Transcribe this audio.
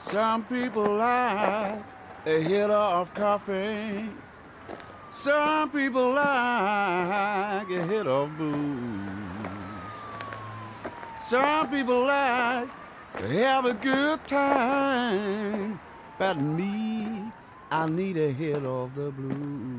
Some people like a hit of coffee. Some people like a hit of booze. Some people like to have a good time. But me, I need a hit of the blues.